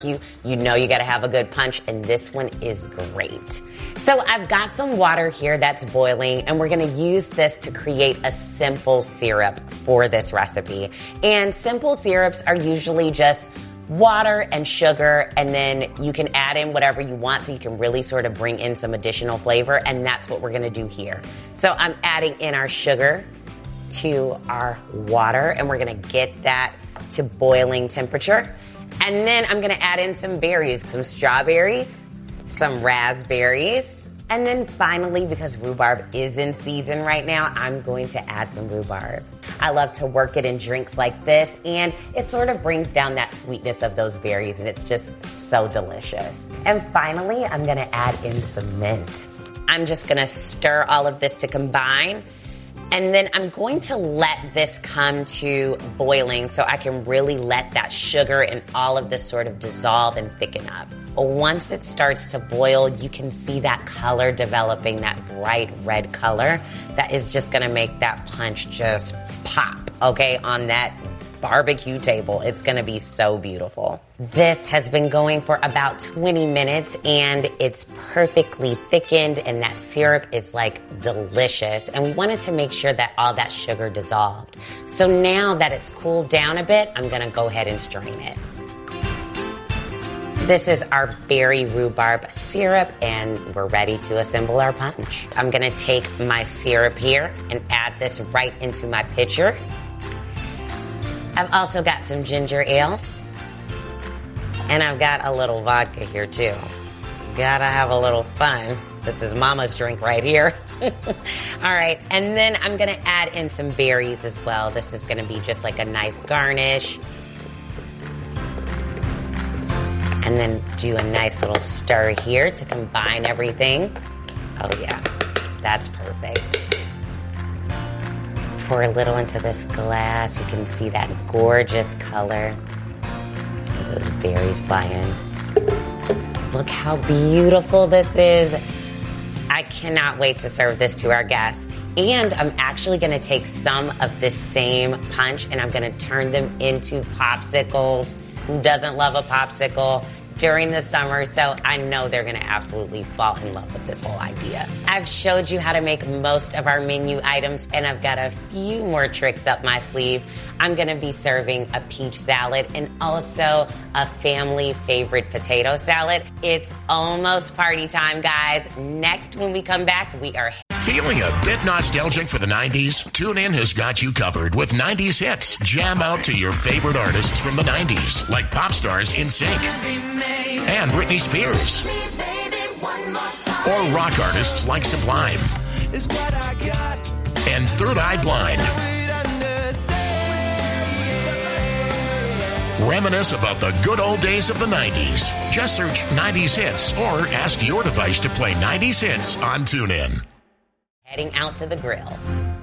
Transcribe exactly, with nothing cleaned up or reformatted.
You, you know you got to have a good punch, and this one is great. So I've got some water here that's boiling, and we're going to use this to create a simple syrup for this recipe. And simple syrups are usually just water and sugar, and then you can add in whatever you want so you can really sort of bring in some additional flavor, and that's what we're going to do here. So I'm adding in our sugar to our water, and we're going to get that to boiling temperature. And then I'm going to add in some berries, some strawberries, some raspberries. And then finally, because rhubarb is in season right now, I'm going to add some rhubarb. I love to work it in drinks like this, and it sort of brings down that sweetness of those berries, and it's just so delicious. And finally, I'm going to add in some mint. I'm just going to stir all of this to combine. And then I'm going to let this come to boiling so I can really let that sugar and all of this sort of dissolve and thicken up. Once it starts to boil, you can see that color developing, that bright red color that is just gonna make that punch just pop, okay, on that barbecue table. It's gonna be so beautiful. This has been going for about twenty minutes, and it's perfectly thickened, and that syrup is like delicious. And we wanted to make sure that all that sugar dissolved. So now that it's cooled down a bit, I'm gonna go ahead and strain it. This is our berry rhubarb syrup, and we're ready to assemble our punch. I'm gonna take my syrup here and add this right into my pitcher. I've also got some ginger ale, and I've got a little vodka here too. Gotta have a little fun. This is mama's drink right here. All right, and then I'm gonna add in some berries as well. This is gonna be just like a nice garnish. And then do a nice little stir here to combine everything. Oh yeah, that's perfect. Pour a little into this glass. You can see that gorgeous color. Those berries fly in. Look how beautiful this is. I cannot wait to serve this to our guests. And I'm actually gonna take some of this same punch and I'm gonna turn them into popsicles. Who doesn't love a popsicle during the summer? So I know they're gonna absolutely fall in love with this whole idea. I've showed you how to make most of our menu items, and I've got a few more tricks up my sleeve. I'm gonna be serving a peach salad and also a family favorite potato salad. It's almost party time, guys. Next, when we come back, we are feeling a bit nostalgic for the nineties? TuneIn has got you covered with nineties hits. Jam out to your favorite artists from the nineties, like pop stars NSYNC and Britney Spears, or rock artists like Sublime and Third Eye Blind. Reminisce about the good old days of the nineties. Just search nineties hits or ask your device to play nineties hits on TuneIn. Heading out to the grill.